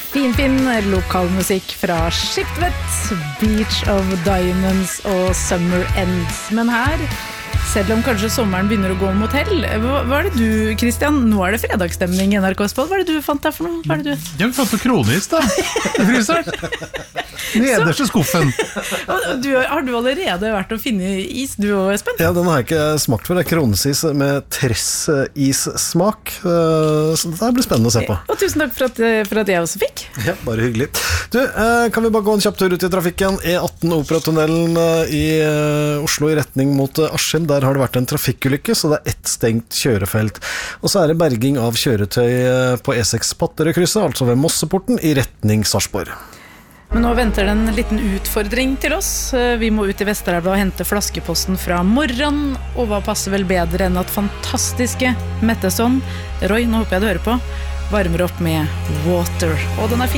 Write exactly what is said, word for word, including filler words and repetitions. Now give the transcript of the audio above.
Fin, fin lokalmusikk fra Skiptvet, Beach of Diamonds og Summer Ends. Men her, selv om kanskje sommeren begynner å gå mot hell, hva, hva er det du, Kristian, nå er det fredagsstemning i N R K Sport. Hva er det du fant der for noe? Hva er det du? Jeg fant på kronis da, nederste skuffen. Du, har du allerede vært å finne is, du og Espen? Ja, den har jeg ikke smakt for. Det er kronesis med tressissmak, så det blir spennende å se på. Og tusen takk for at, for at jeg også fikk. Ja, bare hyggelig. Du, kan vi bare gå en kjapp tur ut i trafikken? E atten Operatunnelen i Oslo i retning mot Askim. Der har det vært en trafikkulykke, så det er ett stengt kjørefelt. Og så er det berging av kjøretøy på E seks Patterøykrysset, altså ved Mosseporten, i retning Sarpsborg. Men nå venter det en liten utfordring til oss. Vi må ut i Vesterelva og hente flaskeposten fra morgen. Og hva passer vel bedre enn at fantastiske Metteson, Roy, nå håper jeg du hører på, varmer opp med Water. Og den er fin.